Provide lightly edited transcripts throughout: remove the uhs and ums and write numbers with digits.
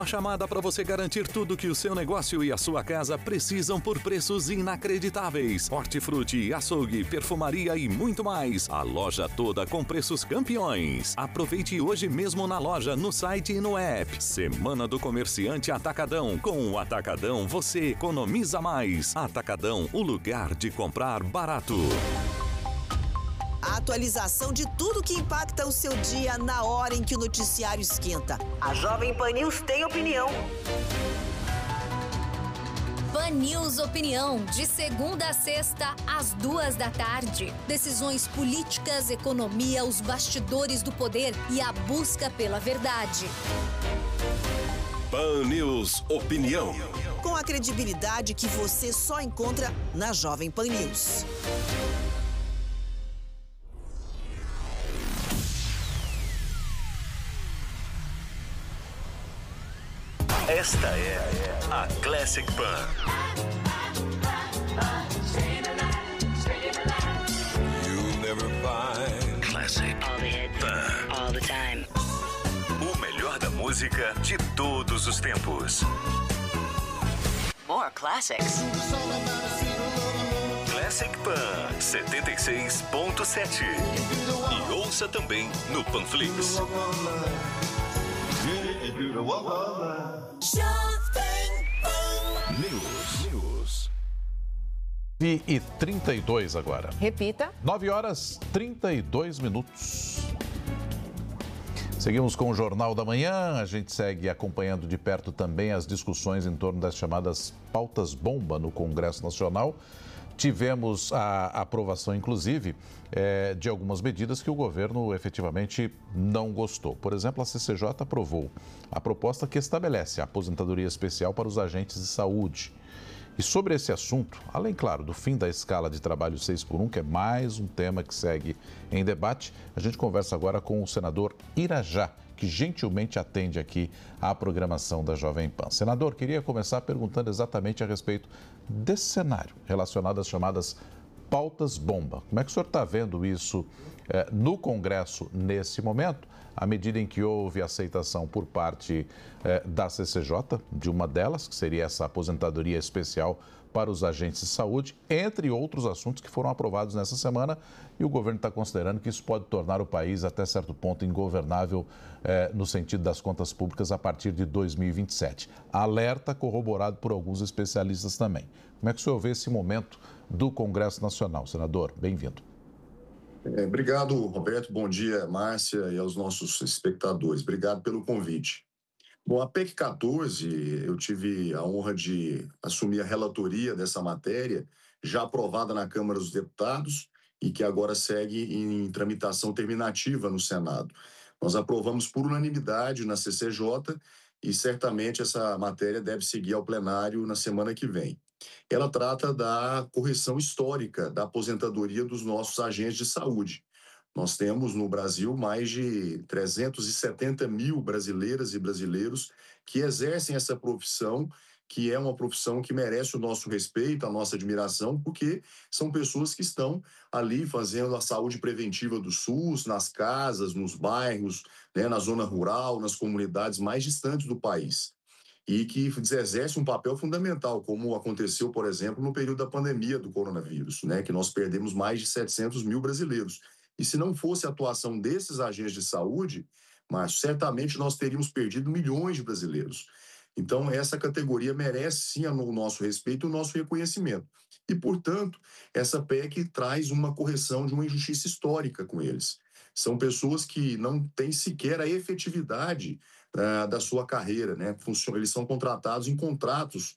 Uma chamada para você garantir tudo que o seu negócio e a sua casa precisam por preços inacreditáveis. Hortifruti, açougue, perfumaria e muito mais. A loja toda com preços campeões. Aproveite hoje mesmo na loja, no site e no app. Semana do Comerciante Atacadão. Com o Atacadão você economiza mais. Atacadão, o lugar de comprar barato. A atualização de tudo que impacta o seu dia na hora em que o noticiário esquenta. A Jovem Pan News tem opinião. Pan News Opinião, de segunda a sexta, às 14h. Decisões políticas, economia, os bastidores do poder e a busca pela verdade. Pan News Opinião. Com a credibilidade que você só encontra na Jovem Pan News. Esta é a Classic Pan. Classic Pan. All the time. O melhor da música de todos os tempos. More classics. Classic Pan 76.7. E ouça também no Panflix. News. E 32 agora. Repita. 9h32. Seguimos com o Jornal da Manhã. A gente segue acompanhando de perto também as discussões em torno das chamadas pautas bomba no Congresso Nacional. Tivemos a aprovação, inclusive, de algumas medidas que o governo efetivamente não gostou. Por exemplo, a CCJ aprovou a proposta que estabelece a aposentadoria especial para os agentes de saúde. E sobre esse assunto, além, claro, do fim da escala de trabalho 6x1, que é mais um tema que segue em debate, a gente conversa agora com o senador Irajá, que gentilmente atende aqui à programação da Jovem Pan. Senador, queria começar perguntando exatamente a respeito desse cenário relacionado às chamadas pautas bomba. Como é que o senhor está vendo isso no Congresso nesse momento, à medida em que houve aceitação por parte da CCJ, de uma delas, que seria essa aposentadoria especial para os agentes de saúde, entre outros assuntos que foram aprovados nessa semana, e o governo está considerando que isso pode tornar o país até certo ponto ingovernável no sentido das contas públicas a partir de 2027. Alerta corroborado por alguns especialistas também. Como é que o senhor vê esse momento do Congresso Nacional? Senador, bem-vindo. Obrigado, Roberto. Bom dia, Márcia, e aos nossos espectadores. Obrigado pelo convite. Bom, a PEC 14, eu tive a honra de assumir a relatoria dessa matéria, já aprovada na Câmara dos Deputados e que agora segue em tramitação terminativa no Senado. Nós aprovamos por unanimidade na CCJ e certamente essa matéria deve seguir ao plenário na semana que vem. Ela trata da correção histórica da aposentadoria dos nossos agentes de saúde. Nós temos no Brasil mais de 370 mil brasileiras e brasileiros que exercem essa profissão, que é uma profissão que merece o nosso respeito, a nossa admiração, porque são pessoas que estão ali fazendo a saúde preventiva do SUS, nas casas, nos bairros, né, na zona rural, nas comunidades mais distantes do país. E que exerce um papel fundamental, como aconteceu, por exemplo, no período da pandemia do coronavírus, né, que nós perdemos mais de 700 mil brasileiros. E se não fosse a atuação desses agentes de saúde, mas certamente nós teríamos perdido milhões de brasileiros. Então, essa categoria merece, sim, o nosso respeito e o nosso reconhecimento. E, portanto, essa PEC traz uma correção de uma injustiça histórica com eles. São pessoas que não têm sequer a efetividade da sua carreira, né? Eles são contratados em contratos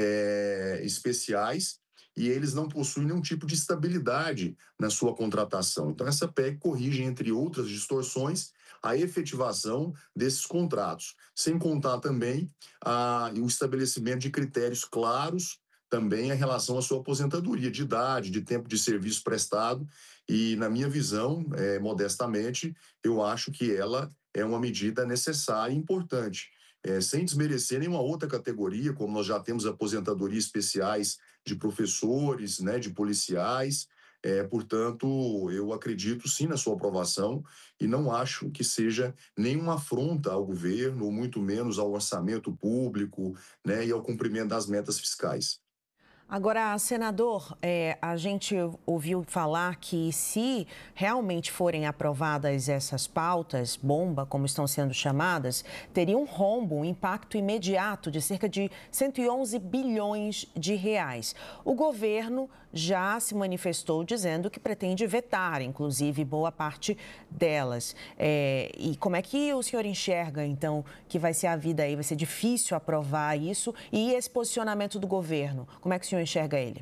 especiais e eles não possuem nenhum tipo de estabilidade na sua contratação. Então, essa PEC corrige, entre outras distorções, a efetivação desses contratos, sem contar também o estabelecimento de critérios claros também em relação à sua aposentadoria, de idade, de tempo de serviço prestado, e, na minha visão, modestamente, eu acho que ela é uma medida necessária e importante, sem desmerecer nenhuma outra categoria, como nós já temos aposentadoria especiais de professores, né, de policiais, Portanto, eu acredito sim na sua aprovação e não acho que seja nenhuma afronta ao governo, ou muito menos ao orçamento público, né, e ao cumprimento das metas fiscais. Agora, senador, a gente ouviu falar que se realmente forem aprovadas essas pautas, bomba, como estão sendo chamadas, teria um rombo, um impacto imediato de cerca de 111 bilhões de reais. O governo já se manifestou dizendo que pretende vetar, inclusive, boa parte delas. E como é que o senhor enxerga, então, que vai ser a vida aí? Vai ser difícil aprovar isso? E esse posicionamento do governo, como é que o senhor enxerga ele?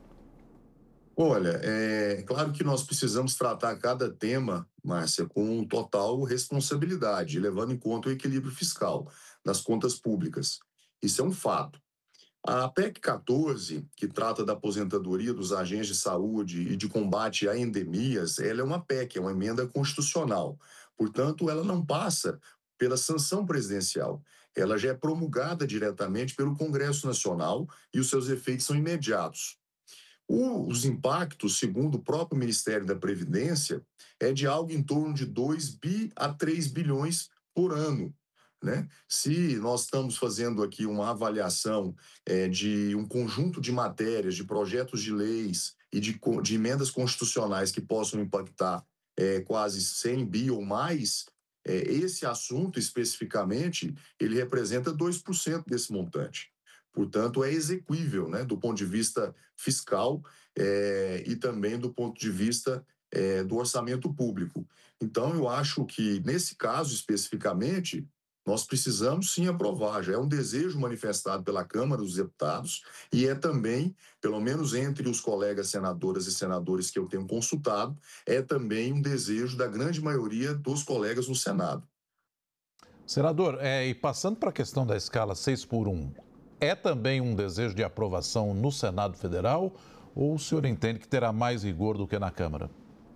Olha, é claro que nós precisamos tratar cada tema, Márcia, com total responsabilidade, levando em conta o equilíbrio fiscal das contas públicas. Isso é um fato. A PEC 14, que trata da aposentadoria dos agentes de saúde e de combate a endemias, ela é uma PEC, é uma emenda constitucional. Portanto, ela não passa pela sanção presidencial. Ela já é promulgada diretamente pelo Congresso Nacional e os seus efeitos são imediatos. Os impactos, segundo o próprio Ministério da Previdência, é de algo em torno de 2 a 3 bilhões por ano. Né? Se nós estamos fazendo aqui uma avaliação de um conjunto de matérias, de projetos de leis e de emendas constitucionais que possam impactar quase 100 bi ou mais, esse assunto especificamente, ele representa 2% desse montante. Portanto, é exequível, né, do ponto de vista fiscal e também do ponto de vista do orçamento público. Então, eu acho que, nesse caso especificamente, nós precisamos sim aprovar, já é um desejo manifestado pela Câmara dos Deputados e é também, pelo menos entre os colegas senadoras e senadores que eu tenho consultado, é também um desejo da grande maioria dos colegas no Senado. Senador, e passando para a questão da escala 6x1, é também um desejo de aprovação no Senado Federal ou o senhor entende que terá mais rigor do que na Câmara?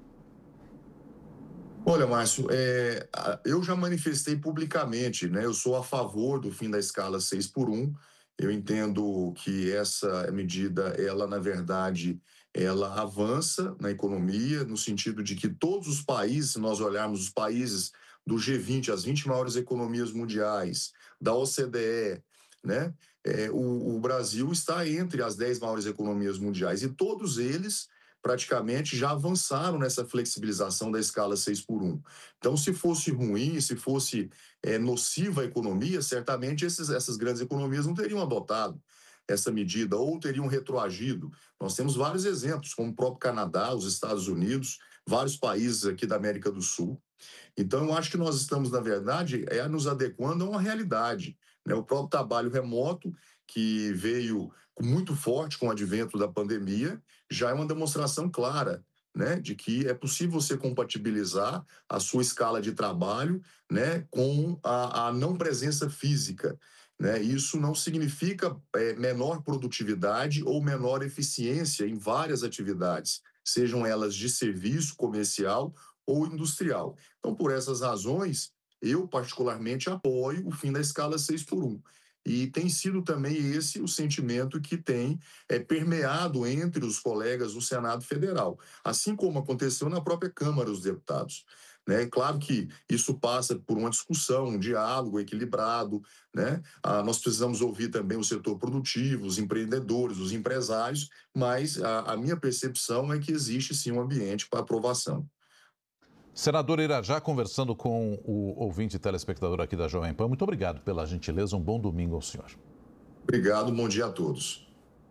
Olha, Márcio, eu já manifestei publicamente, né? Eu sou a favor do fim da escala 6x1. Eu entendo que essa medida, ela, na verdade, ela avança na economia, no sentido de que todos os países, se nós olharmos os países do G20, as 20 maiores economias mundiais, da OCDE, né? O Brasil está entre as 10 maiores economias mundiais e todos eles praticamente já avançaram nessa flexibilização da escala 6x1. Então, se fosse ruim, se fosse nociva à economia, certamente essas grandes economias não teriam adotado essa medida ou teriam retroagido. Nós temos vários exemplos, como o próprio Canadá, os Estados Unidos, vários países aqui da América do Sul. Então, eu acho que nós estamos, na verdade, nos adequando a uma realidade, né? O próprio trabalho remoto, que veio muito forte com o advento da pandemia, já é uma demonstração clara, né, de que é possível você compatibilizar a sua escala de trabalho, né, com a não presença física. Né? Isso não significa menor produtividade ou menor eficiência em várias atividades, sejam elas de serviço, comercial ou industrial. Então, por essas razões, eu particularmente apoio o fim da escala 6x1. E tem sido também esse o sentimento que tem permeado entre os colegas do Senado Federal, assim como aconteceu na própria Câmara dos Deputados. Né? Claro que isso passa por uma discussão, um diálogo equilibrado, né? Nós precisamos ouvir também o setor produtivo, os empreendedores, os empresários, mas a minha percepção é que existe sim um ambiente para aprovação. Senador Irajá, conversando com o ouvinte e telespectador aqui da Jovem Pan, muito obrigado pela gentileza, um bom domingo ao senhor. Obrigado, bom dia a todos.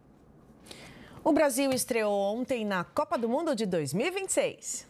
O Brasil estreou ontem na Copa do Mundo de 2026.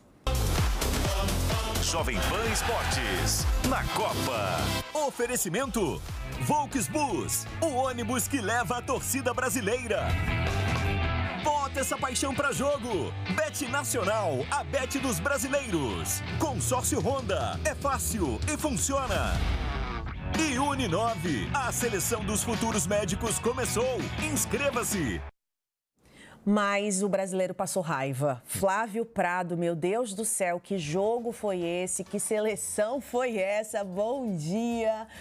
Jovem Pan Esportes, na Copa. Oferecimento Volksbus, o ônibus que leva a torcida brasileira. Bota essa paixão pra jogo. Bet Nacional, a bet dos brasileiros. Consórcio Honda, é fácil e funciona. E Uninove, a seleção dos futuros médicos começou. Inscreva-se. Mas o brasileiro passou raiva. Flávio Prado, meu Deus do céu, que jogo foi esse? Que seleção foi essa? Bom dia!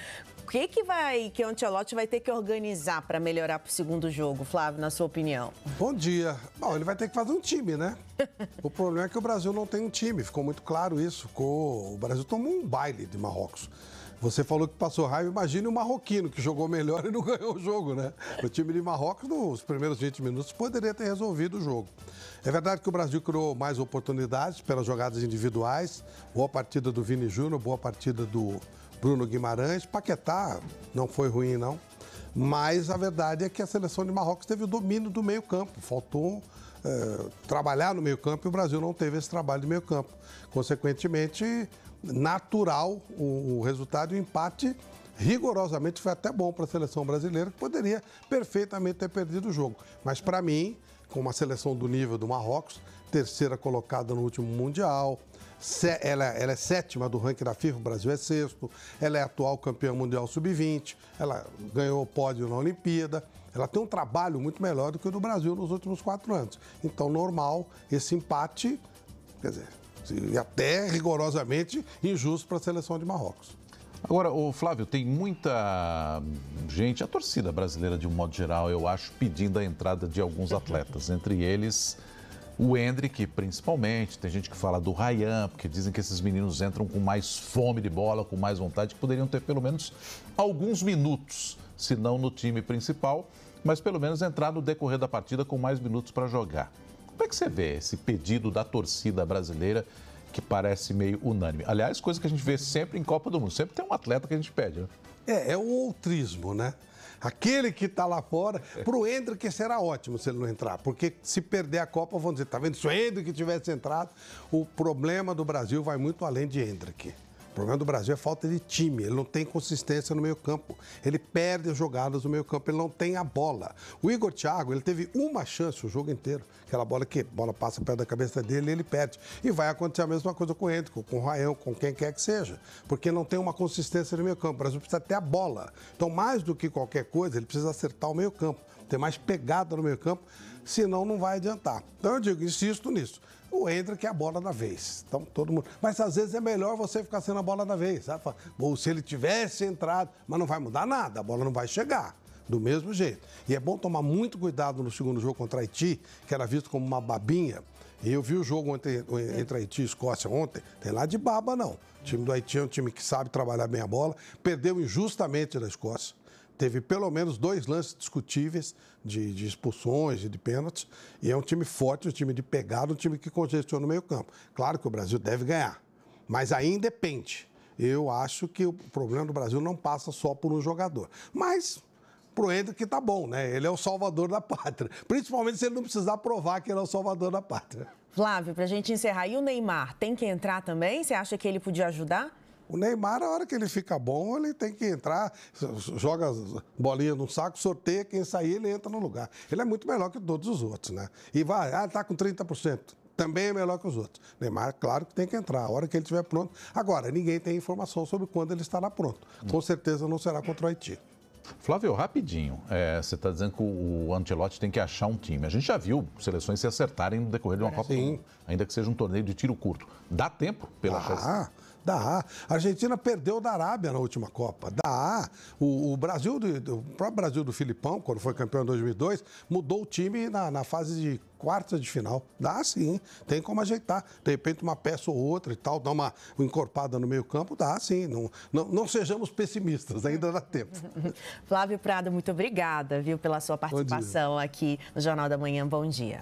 que o Ancelotti vai ter que organizar para melhorar para o segundo jogo, Flávio, na sua opinião? Bom dia. Bom, ele vai ter que fazer um time, né? O problema é que o Brasil não tem um time, ficou muito claro isso. O Brasil tomou um baile de Marrocos. Você falou que passou raiva, imagine o marroquino que jogou melhor e não ganhou o jogo, né? O time de Marrocos, nos primeiros 20 minutos, poderia ter resolvido o jogo. É verdade que o Brasil criou mais oportunidades pelas jogadas individuais, boa partida do Vini Júnior, boa partida do Bruno Guimarães. Paquetá não foi ruim, não. Mas a verdade é que a seleção de Marrocos teve o domínio do meio-campo. Faltou trabalhar no meio-campo e o Brasil não teve esse trabalho de meio-campo. Consequentemente, natural o resultado, o empate rigorosamente foi até bom para a seleção brasileira, que poderia perfeitamente ter perdido o jogo. Mas para mim, com uma seleção do nível do Marrocos, terceira colocada no último Mundial, ela é sétima do ranking da FIFA, o Brasil é sexto, ela é atual campeã mundial sub-20, ela ganhou o pódio na Olimpíada, ela tem um trabalho muito melhor do que o do Brasil nos últimos 4 anos. Então, normal, esse empate, quer dizer, e até rigorosamente injusto para a seleção de Marrocos. Agora, o Flávio, tem muita gente, a torcida brasileira de um modo geral, eu acho, pedindo a entrada de alguns atletas, entre eles o Endrick, principalmente. Tem gente que fala do Ryan, porque dizem que esses meninos entram com mais fome de bola, com mais vontade, que poderiam ter pelo menos alguns minutos, se não no time principal, mas pelo menos entrar no decorrer da partida com mais minutos para jogar. Como é que você vê esse pedido da torcida brasileira, que parece meio unânime? Aliás, coisa que a gente vê sempre em Copa do Mundo. Sempre tem um atleta que a gente pede, né? É o outrismo, né? Aquele que está lá fora, pro Endrick será ótimo se ele não entrar, porque se perder a Copa, vão dizer, tá vendo, se o Endrick tivesse entrado, o problema do Brasil vai muito além de Endrick. O problema do Brasil é falta de time, ele não tem consistência no meio-campo, ele perde as jogadas no meio-campo, ele não tem a bola. O Igor Thiago, ele teve uma chance o jogo inteiro, aquela bola que a bola passa perto da cabeça dele e ele perde. E vai acontecer a mesma coisa com o Endrick, com o Ryan, com quem quer que seja, porque não tem uma consistência no meio-campo. O Brasil precisa ter a bola. Então, mais do que qualquer coisa, ele precisa acertar o meio-campo, ter mais pegada no meio-campo, senão não vai adiantar. Então, eu digo, insisto nisso. O Endrick é a bola da vez. Então, todo mundo... Mas, às vezes, é melhor você ficar sendo a bola da vez. Sabe? Ou se ele tivesse entrado, mas não vai mudar nada, a bola não vai chegar. Do mesmo jeito. E é bom tomar muito cuidado no segundo jogo contra a Haiti, que era visto como uma babinha. E eu vi o jogo entre Haiti e Escócia ontem, tem lá de baba, não. O time do Haiti é um time que sabe trabalhar bem a bola, perdeu injustamente da Escócia. Teve pelo menos 2 lances discutíveis de expulsões e de pênaltis. E é um time forte, um time de pegada, um time que congestiona o meio-campo. Claro que o Brasil deve ganhar, mas aí depende. Eu acho que o problema do Brasil não passa só por um jogador. Mas pro Endrick tá bom, né? Ele é o salvador da pátria. Principalmente se ele não precisar provar que ele é o salvador da pátria. Flávio, pra gente encerrar, e o Neymar tem que entrar também? Você acha que ele podia ajudar? O Neymar, a hora que ele fica bom, ele tem que entrar, joga as bolinhas no saco, sorteia, quem sair, ele entra no lugar. Ele é muito melhor que todos os outros, né? E vai, tá com 30%. Também é melhor que os outros. Neymar, claro que tem que entrar, a hora que ele estiver pronto. Agora, ninguém tem informação sobre quando ele estará pronto. Com certeza não será contra o Haiti. Flávio, rapidinho, você está dizendo que o Ancelotti tem que achar um time. A gente já viu seleções se acertarem no decorrer de uma Copa do Mundo, ainda que seja um torneio de tiro curto. Dá tempo pela chance? Dá. A Argentina perdeu da Arábia na última Copa. Dá. O próprio Brasil do Filipão, quando foi campeão em 2002, mudou o time na fase de quartas de final. Dá sim, tem como ajeitar. De repente uma peça ou outra e tal, dar uma encorpada no meio campo, dá sim. Não sejamos pessimistas, ainda dá tempo. Flávio Prado, muito obrigada, viu, pela sua participação aqui no Jornal da Manhã. Bom dia.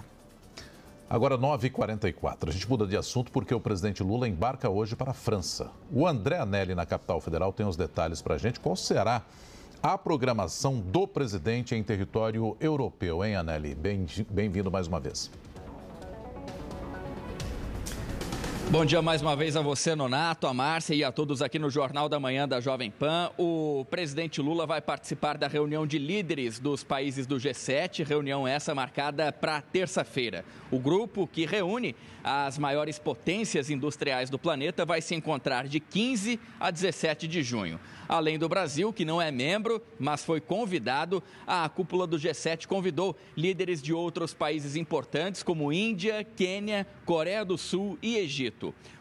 Agora, 9h44. A gente muda de assunto porque o presidente Lula embarca hoje para a França. O André Anelli, na capital federal, tem os detalhes para a gente. Qual será a programação do presidente em território europeu, hein, Anelli? Bem-vindo mais uma vez. Bom dia mais uma vez a você, Nonato, a Márcia e a todos aqui no Jornal da Manhã da Jovem Pan. O presidente Lula vai participar da reunião de líderes dos países do G7, reunião essa marcada para terça-feira. O grupo, que reúne as maiores potências industriais do planeta, vai se encontrar de 15 a 17 de junho. Além do Brasil, que não é membro, mas foi convidado, a cúpula do G7 convidou líderes de outros países importantes, como Índia, Quênia, Coreia do Sul e Egito.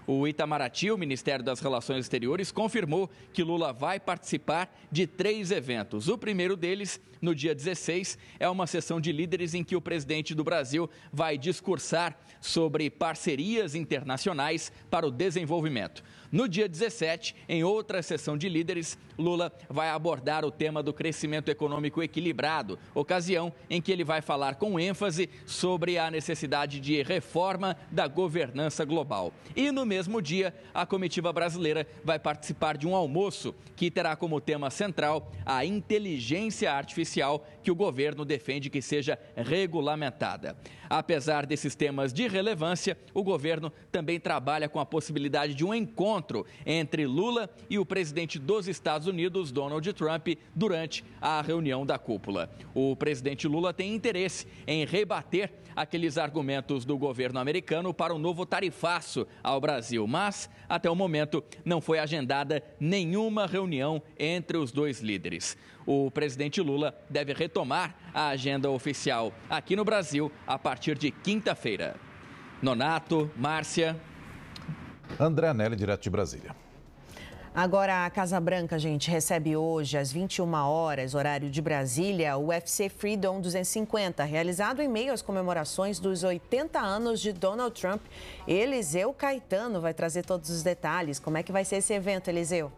O Itamaraty, o Ministério das Relações Exteriores, confirmou que Lula vai participar de 3 eventos. O primeiro deles, no dia 16, é uma sessão de líderes em que o presidente do Brasil vai discursar sobre parcerias internacionais para o desenvolvimento. No dia 17, em outra sessão de líderes, Lula vai abordar o tema do crescimento econômico equilibrado, ocasião em que ele vai falar com ênfase sobre a necessidade de reforma da governança global. E no mesmo dia, a comitiva brasileira vai participar de um almoço que terá como tema central a inteligência artificial que o governo defende que seja regulamentada. Apesar desses temas de relevância, o governo também trabalha com a possibilidade de um encontro entre Lula e o presidente dos Estados Unidos, Donald Trump, durante a reunião da cúpula. O presidente Lula tem interesse em rebater aqueles argumentos do governo americano para um novo tarifaço ao Brasil, mas, até o momento, não foi agendada nenhuma reunião entre os dois líderes. O presidente Lula deve retomar a agenda oficial aqui no Brasil a partir de quinta-feira. Nonato, Márcia. André Anelli, direto de Brasília. Agora, a Casa Branca, gente, recebe hoje, às 21 horas, horário de Brasília, o UFC Freedom 250, realizado em meio às comemorações dos 80 anos de Donald Trump. Eliseu Caetano vai trazer todos os detalhes. Como é que vai ser esse evento, Eliseu?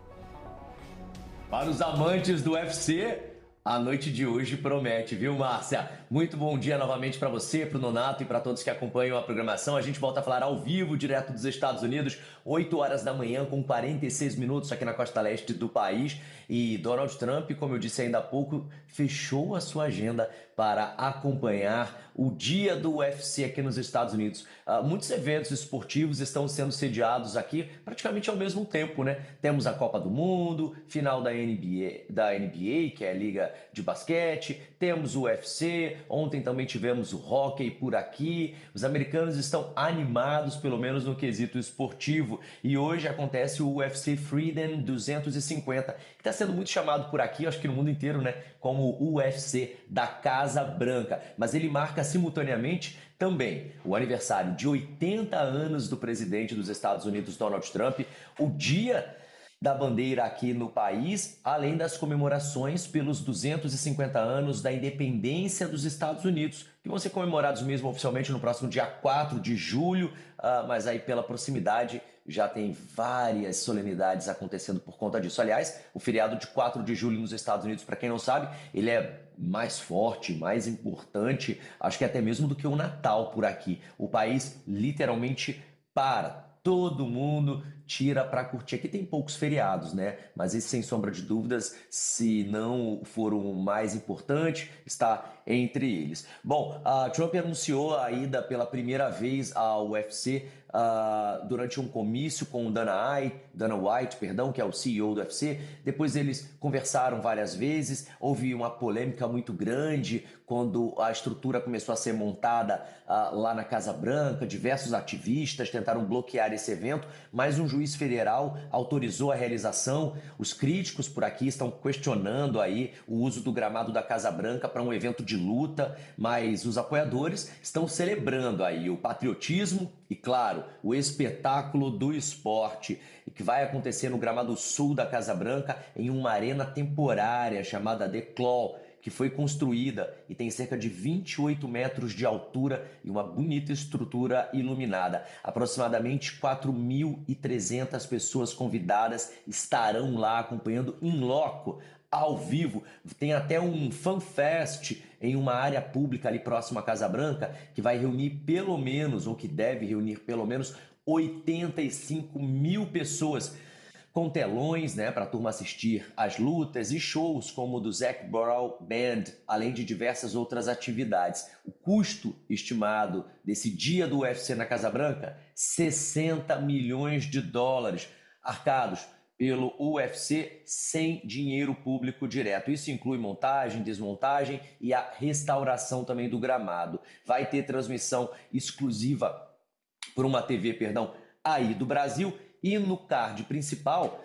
Para os amantes do UFC, a noite de hoje promete, viu, Márcia? Muito bom dia novamente para você, para o Nonato e para todos que acompanham a programação. A gente volta a falar ao vivo, direto dos Estados Unidos, 8 horas da manhã, com 46 minutos aqui na costa leste do país. E Donald Trump, como eu disse ainda há pouco, fechou a sua agenda para acompanhar o dia do UFC aqui nos Estados Unidos. Muitos eventos esportivos estão sendo sediados aqui praticamente ao mesmo tempo, né? Temos a Copa do Mundo, final da NBA, que é a Liga de Basquete, temos o UFC, ontem também tivemos o hóquei por aqui. Os americanos estão animados, pelo menos no quesito esportivo, e hoje acontece o UFC Freedom 250, que está sendo muito chamado por aqui, acho que no mundo inteiro, né, como o UFC da Casa Branca, mas ele marca simultaneamente também o aniversário de 80 anos do presidente dos Estados Unidos, Donald Trump, o dia da bandeira aqui no país, além das comemorações pelos 250 anos da independência dos Estados Unidos, que vão ser comemorados mesmo oficialmente no próximo dia 4 de julho, mas aí pela proximidade já tem várias solenidades acontecendo por conta disso. Aliás, o feriado de 4 de julho nos Estados Unidos, para quem não sabe, ele é mais forte, mais importante, acho que até mesmo do que o Natal por aqui. O país literalmente para. Todo mundo tira para curtir. Aqui tem poucos feriados, né? Mas esse, sem sombra de dúvidas, se não for o mais importante, está entre eles. Bom, Trump anunciou a ida pela primeira vez ao UFC durante um comício com Dana White, que é o CEO do UFC. Depois eles conversaram várias vezes. Houve uma polêmica muito grande quando a estrutura começou a ser montada lá na Casa Branca. Diversos ativistas tentaram bloquear esse evento, mas um juiz federal autorizou a realização. Os críticos por aqui estão questionando aí o uso do gramado da Casa Branca para um evento de luta, mas os apoiadores estão celebrando aí o patriotismo e, claro, o espetáculo do esporte, que vai acontecer no gramado sul da Casa Branca, em uma arena temporária chamada The Claw, que foi construída e tem cerca de 28 metros de altura e uma bonita estrutura iluminada. Aproximadamente 4.300 pessoas convidadas estarão lá acompanhando in loco, ao vivo. Tem até um fanfest em uma área pública ali próximo à Casa Branca, que vai reunir pelo menos, ou que deve reunir pelo menos 85 mil pessoas, com telões, né, para a turma assistir às lutas e shows como o do Zac Brown Band, além de diversas outras atividades. O custo estimado desse dia do UFC na Casa Branca, 60 milhões de dólares, arcados pelo UFC sem dinheiro público direto. Isso inclui montagem, desmontagem e a restauração também do gramado. Vai ter transmissão exclusiva por uma TV, aí do Brasil. E no card principal,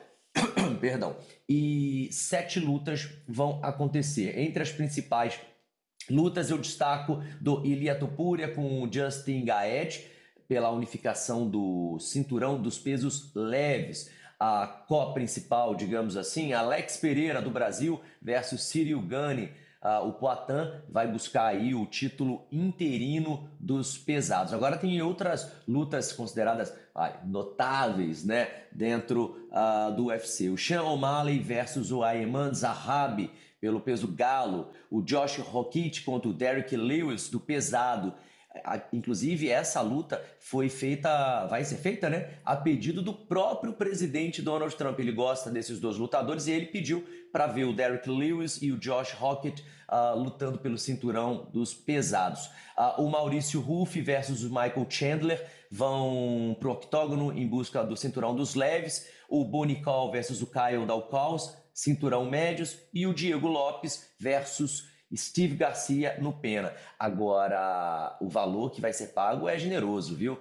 e 7 lutas vão acontecer. Entre as principais lutas eu destaco do Ilia Topuria com o Justin Gaethje, pela unificação do cinturão dos pesos leves. A co-principal, digamos assim, Alex Pereira do Brasil versus Cyril Gane. O Poatan vai buscar aí o título interino dos pesados. Agora tem outras lutas consideradas notáveis, né, dentro do UFC. O Sean O'Malley versus o Ayman Zahabi pelo peso galo. O Josh Rockett contra o Derrick Lewis do pesado. Inclusive, essa luta vai ser feita, né, a pedido do próprio presidente Donald Trump. Ele gosta desses dois lutadores e ele pediu para ver o Derrick Lewis e o Josh Rockett lutando pelo cinturão dos pesados. O Maurício Ruff versus o Michael Chandler vão pro octógono em busca do cinturão dos leves. O Bonical versus o Kyle Daukaus, cinturão médios. E o Diego Lopes versus Steve Garcia no pena. Agora, o valor que vai ser pago é generoso, viu?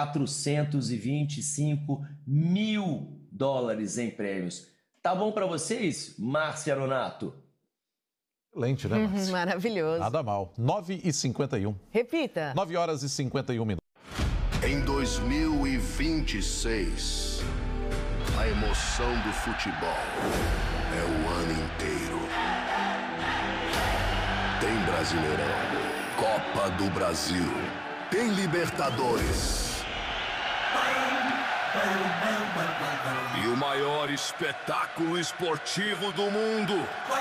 $425 mil em prêmios. Tá bom para vocês, Márcia Nonato? Excelente, né, Márcia? Maravilhoso. Nada mal. 9h51. Repita. 9h51. Em 2026, a emoção do futebol é o ano inteiro. Tem Brasileirão, Copa do Brasil, tem Libertadores. E o maior espetáculo esportivo do mundo.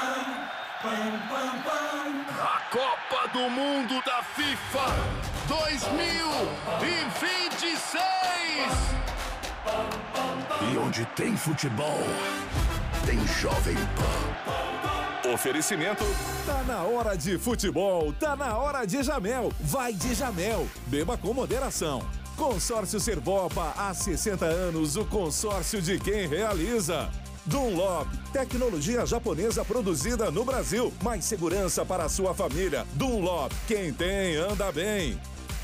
A Copa do Mundo da FIFA 2026. E onde tem futebol, tem Jovem Pan. Oferecimento. Tá na hora de futebol, tá na hora de Jamel. Vai de Jamel. Beba com moderação. Consórcio Serbopa, há 60 anos, o consórcio de quem realiza. Dunlop, tecnologia japonesa produzida no Brasil. Mais segurança para a sua família. Dunlop, quem tem, anda bem.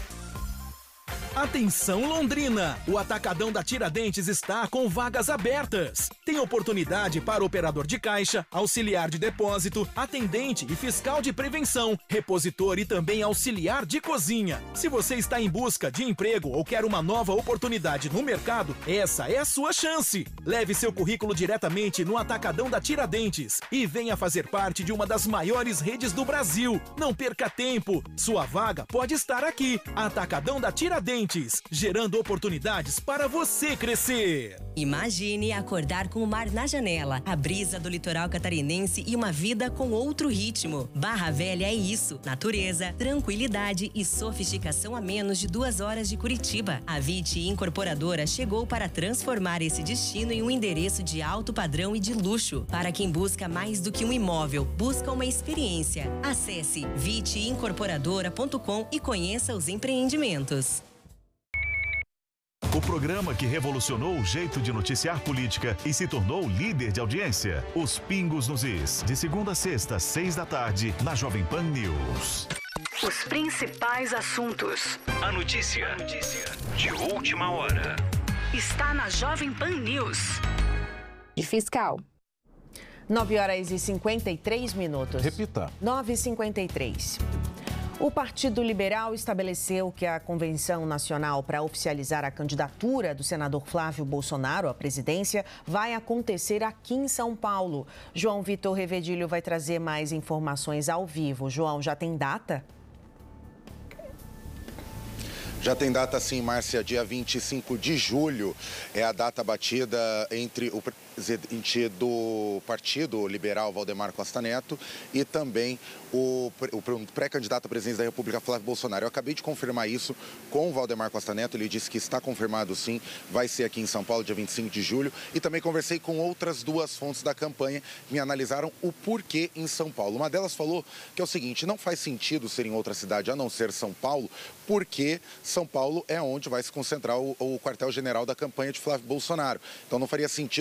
Atenção Londrina! O Atacadão da Tiradentes está com vagas abertas. Tem oportunidade para operador de caixa, auxiliar de depósito, atendente e fiscal de prevenção, repositor e também auxiliar de cozinha. Se você está em busca de emprego ou quer uma nova oportunidade no mercado, essa é a sua chance. Leve seu currículo diretamente no Atacadão da Tiradentes e venha fazer parte de uma das maiores redes do Brasil. Não perca tempo, sua vaga pode estar aqui. Atacadão da Tiradentes, gerando oportunidades para você crescer. Imagine acordar com o mar na janela, a brisa do litoral catarinense e uma vida com outro ritmo. Barra Velha é isso: natureza, tranquilidade e sofisticação a menos de 2 horas de Curitiba. A VIT Incorporadora chegou para transformar esse destino em um endereço de alto padrão e de luxo. Para quem busca mais do que um imóvel, busca uma experiência. Acesse vitincorporadora.com e conheça os empreendimentos. O programa que revolucionou o jeito de noticiar política e se tornou líder de audiência. Os Pingos nos Is. De segunda a sexta, 6 da tarde, na Jovem Pan News. Os principais assuntos. A notícia de última hora. Está na Jovem Pan News. De fiscal. 9h53. Repita. 9h53. O Partido Liberal estabeleceu que a Convenção Nacional para oficializar a candidatura do senador Flávio Bolsonaro à presidência vai acontecer aqui em São Paulo. João Vitor Revedilho vai trazer mais informações ao vivo. João, já tem data? Já tem data sim, Márcia, dia 25 de julho é a data batida entre o presidente do Partido Liberal, Valdemar Costa Neto, e também o pré-candidato à presidência da República, Flávio Bolsonaro. Eu acabei de confirmar isso com o Valdemar Costa Neto, ele disse que está confirmado sim, vai ser aqui em São Paulo, dia 25 de julho, e também conversei com outras 2 fontes da campanha que me analisaram o porquê em São Paulo. Uma delas falou que é o seguinte: não faz sentido ser em outra cidade a não ser São Paulo, porque São Paulo é onde vai se concentrar o quartel-general da campanha de Flávio Bolsonaro. Então não faria sentido fazer,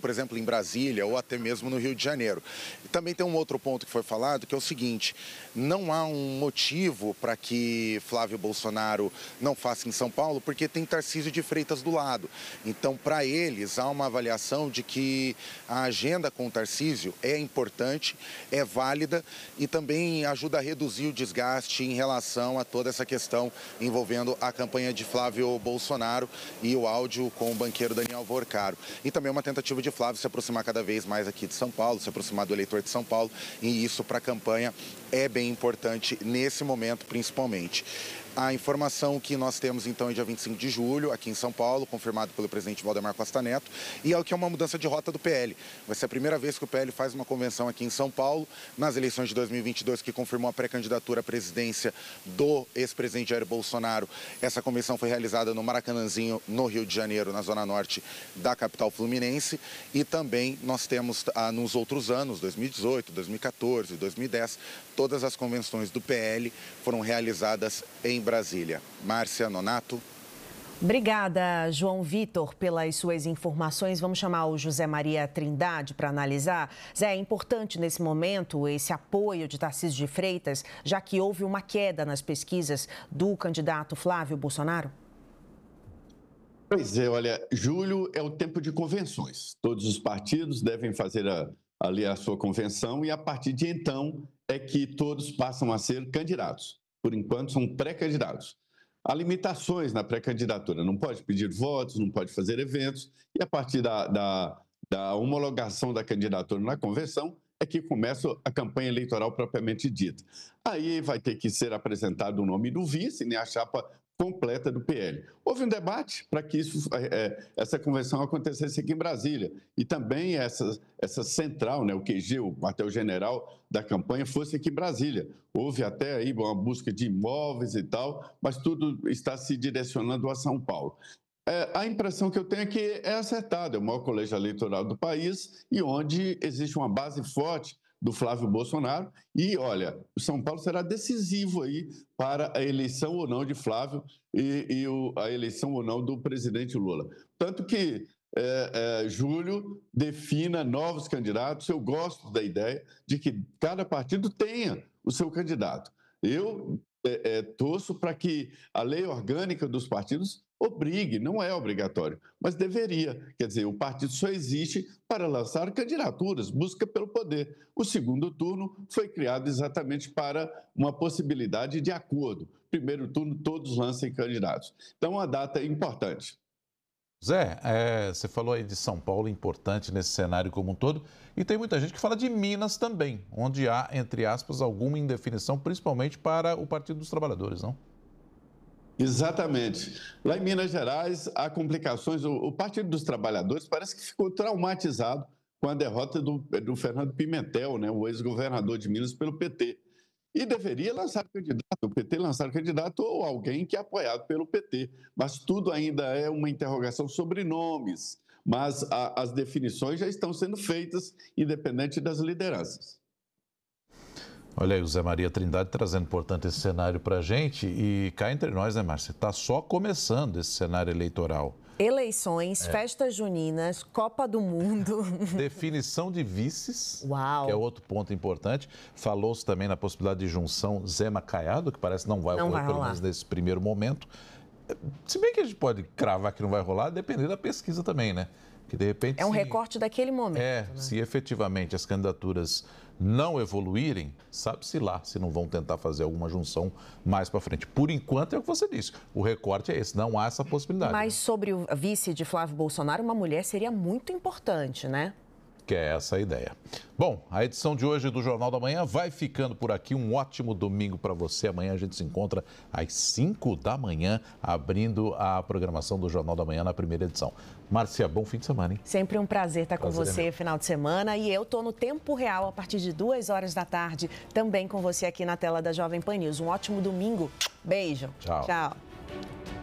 por exemplo, em Brasília ou até mesmo no Rio de Janeiro. E também tem um outro ponto que foi falado, que é o seguinte: não há um motivo para que Flávio Bolsonaro não faça em São Paulo, porque tem Tarcísio de Freitas do lado. Então, para eles, há uma avaliação de que a agenda com o Tarcísio é importante, é válida e também ajuda a reduzir o desgaste em relação a toda essa questão envolvendo a campanha de Flávio Bolsonaro e o áudio com o banqueiro Daniel Vorcaro. E também uma tentativa de Flávio se aproximar cada vez mais aqui de São Paulo, se aproximar do eleitor de São Paulo, e isso para a campanha é bem importante nesse momento, principalmente. A informação que nós temos, então, é dia 25 de julho, aqui em São Paulo, confirmado pelo presidente Valdemar Costa Neto, e é o que é uma mudança de rota do PL. Vai ser a primeira vez que o PL faz uma convenção aqui em São Paulo, nas eleições de 2022, que confirmou a pré-candidatura à presidência do ex-presidente Jair Bolsonaro. Essa convenção foi realizada no Maracanãzinho, no Rio de Janeiro, na zona norte da capital fluminense, e também nós temos, nos outros anos, 2018, 2014, 2010, todas as convenções do PL foram realizadas em Brasília. Márcia, Nonato. Obrigada, João Vitor, pelas suas informações. Vamos chamar o José Maria Trindade para analisar. Zé, é importante nesse momento esse apoio de Tarcísio de Freitas, já que houve uma queda nas pesquisas do candidato Flávio Bolsonaro? Pois é, olha, julho é o tempo de convenções. Todos os partidos devem fazer ali a sua convenção e a partir de então é que todos passam a ser candidatos. Por enquanto, são pré-candidatos. Há limitações na pré-candidatura, não pode pedir votos, não pode fazer eventos, e a partir da homologação da candidatura na convenção é que começa a campanha eleitoral propriamente dita. Aí vai ter que ser apresentado o nome do vice, né, a chapa completa do PL. Houve um debate para que essa convenção acontecesse aqui em Brasília e também essa central, né, o QG, o quartel-general da campanha, fosse aqui em Brasília. Houve até aí uma busca de imóveis e tal, mas tudo está se direcionando a São Paulo. A impressão que eu tenho é que é acertado, é o maior colégio eleitoral do país e onde existe uma base forte do Flávio Bolsonaro e, olha, o São Paulo será decisivo aí para a eleição ou não de Flávio e a eleição ou não do presidente Lula. Tanto que julho defina novos candidatos. Eu gosto da ideia de que cada partido tenha o seu candidato. Eu torço para que a lei orgânica dos partidos obrigue, não é obrigatório, mas deveria. Quer dizer, o partido só existe para lançar candidaturas, busca pelo poder. O segundo turno foi criado exatamente para uma possibilidade de acordo. Primeiro turno, todos lancem candidatos. Então, uma data importante. Zé, você falou aí de São Paulo, importante nesse cenário como um todo, e tem muita gente que fala de Minas também, onde há, entre aspas, alguma indefinição, principalmente para o Partido dos Trabalhadores, não? Exatamente. Lá em Minas Gerais, há complicações. O Partido dos Trabalhadores parece que ficou traumatizado com a derrota do Fernando Pimentel, né, o ex-governador de Minas, pelo PT. E deveria lançar candidato, o PT lançar candidato ou alguém que é apoiado pelo PT. Mas tudo ainda é uma interrogação sobre nomes. Mas as definições já estão sendo feitas, independente das lideranças. Olha aí o Zé Maria Trindade trazendo, importante, esse cenário para a gente. E cá entre nós, né, Márcia? Está só começando esse cenário eleitoral. Eleições, festas juninas, Copa do Mundo. Definição de vices, Uau. Que é outro ponto importante. Falou-se também na possibilidade de junção Zema Caiado, que parece que não vai ocorrer, pelo menos nesse primeiro momento. Se bem que a gente pode cravar que não vai rolar, dependendo da pesquisa também, né? Que de repente, é um recorte daquele momento. Né? Se efetivamente as candidaturas não evoluírem, sabe-se lá se não vão tentar fazer alguma junção mais para frente. Por enquanto, é o que você disse, o recorte é esse, não há essa possibilidade. Mas sobre o vice de Flávio Bolsonaro, uma mulher seria muito importante, né? Que é essa a ideia. Bom, a edição de hoje do Jornal da Manhã vai ficando por aqui. Um ótimo domingo para você. Amanhã a gente se encontra às 5 da manhã, abrindo a programação do Jornal da Manhã na primeira edição. Márcia, bom fim de semana, hein? Sempre um prazer estar com você final de semana. E eu estou no Tempo Real a partir de 2 horas da tarde, também com você aqui na tela da Jovem Pan News. Um ótimo domingo. Beijo. Tchau. Tchau.